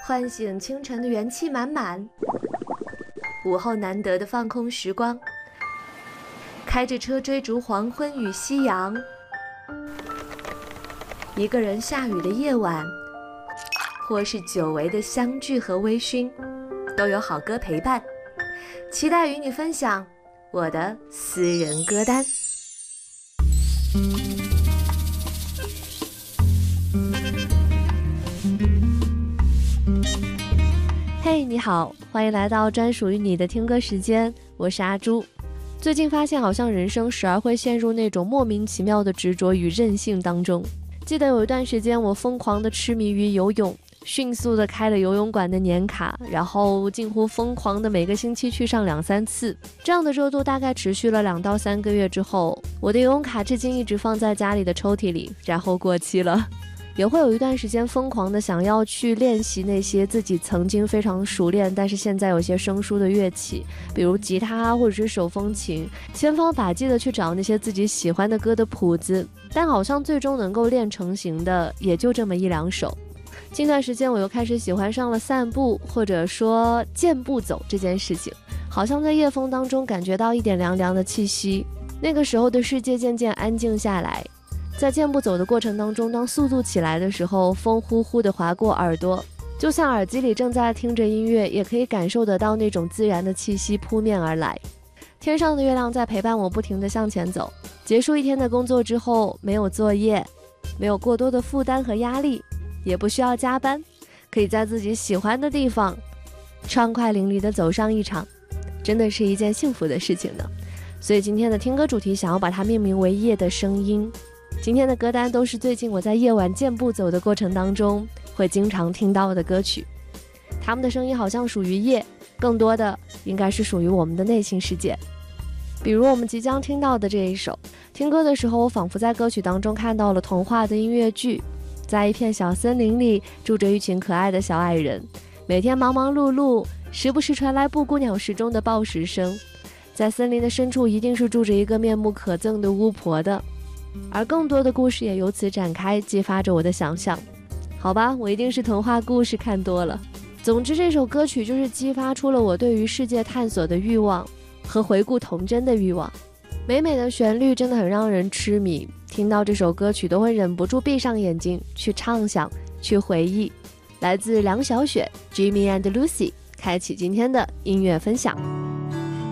唤醒清晨的元气满满，午后难得的放空时光，开着车追逐黄昏与夕阳，一个人下雨的夜晚，或是久违的相聚和微醺，都有好歌陪伴。期待与你分享我的私人歌单。嘿，你好，欢迎来到专属于你的听歌时间，我是阿朱。最近发现好像人生时而会陷入那种莫名其妙的执着与任性当中。记得有一段时间我疯狂的痴迷于游泳，迅速的开了游泳馆的年卡，然后近乎疯狂的每个星期去上2-3次。这样的热度大概持续了2到3个月之后，我的游泳卡至今一直放在家里的抽屉里，然后过期了。也会有一段时间疯狂的想要去练习那些自己曾经非常熟练但是现在有些生疏的乐器，比如吉他或者是手风琴，千方百计的去找那些自己喜欢的歌的谱子，但好像最终能够练成型的也就这么1-2首。近段时间我又开始喜欢上了散步，或者说健步走这件事情，好像在夜风当中感觉到一点凉凉的气息。那个时候的世界渐渐安静下来，在健步走的过程当中，当速度起来的时候，风呼呼地划过耳朵，就像耳机里正在听着音乐，也可以感受得到那种自然的气息扑面而来。天上的月亮在陪伴我不停地向前走。结束一天的工作之后，没有作业，没有过多的负担和压力，也不需要加班，可以在自己喜欢的地方畅快淋漓地走上一场，真的是一件幸福的事情呢。所以今天的听歌主题想要把它命名为夜的声音。今天的歌单都是最近我在夜晚健步走的过程当中会经常听到的歌曲，他们的声音好像属于夜，更多的应该是属于我们的内心世界。比如我们即将听到的这一首，听歌的时候我仿佛在歌曲当中看到了童话的音乐剧，在一片小森林里住着一群可爱的小矮人，每天忙忙碌碌，时不时传来布谷鸟时钟的报时声，在森林的深处一定是住着一个面目可憎的巫婆的，而更多的故事也由此展开，激发着我的想象。好吧，我一定是童话故事看多了。总之这首歌曲就是激发出了我对于世界探索的欲望和回顾童真的欲望。美美的旋律真的很让人痴迷，听到这首歌曲都会忍不住闭上眼睛去畅想，去回忆。来自梁晓雪 Jimmy and Lucy 开启今天的音乐分享。